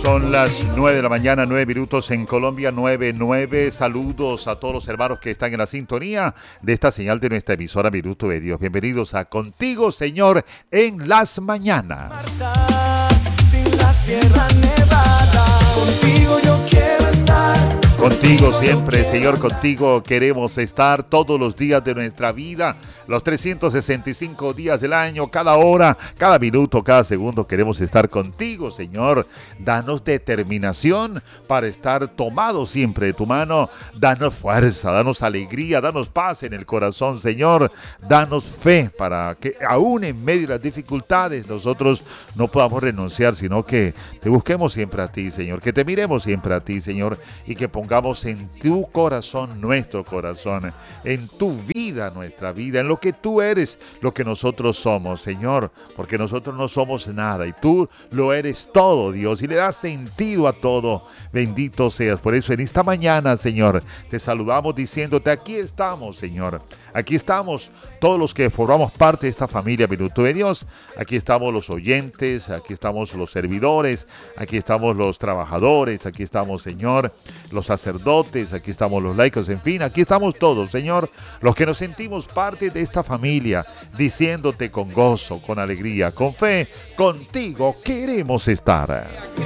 Son las 9 de la mañana, 9 minutos en Colombia, 9:09. Saludos a todos los hermanos que están en la sintonía de esta señal de nuestra emisora Minuto de Dios. Bienvenidos a Contigo, Señor, en las mañanas. Sin la Sierra Nevada, contigo yo quiero estar. Contigo siempre, Señor, contigo queremos estar todos los días de nuestra vida, los 365 días del año, cada hora, cada minuto, cada segundo queremos estar contigo, Señor. Danos determinación para estar tomados siempre de tu mano. Danos fuerza, danos alegría, danos paz en el corazón, Señor. Danos fe para que aún en medio de las dificultades nosotros no podamos renunciar, sino que te busquemos siempre a ti, Señor. Que te miremos siempre a ti, Señor, y que pongamos en tu corazón, nuestro corazón, en tu vida, nuestra vida, en lo que tú eres, lo que nosotros somos, Señor, porque nosotros no somos nada y tú lo eres todo, Dios, y le das sentido a todo. Bendito seas. Por eso en esta mañana, Señor, te saludamos diciéndote, aquí estamos, Señor. Aquí estamos todos los que formamos parte de esta familia Minuto de Dios. Aquí estamos los oyentes, aquí estamos los servidores, aquí estamos los trabajadores, aquí estamos, Señor, los sacerdotes, aquí estamos los laicos, en fin, aquí estamos todos, Señor, los que nos sentimos parte de esta familia, diciéndote con gozo, con alegría, con fe, contigo queremos estar.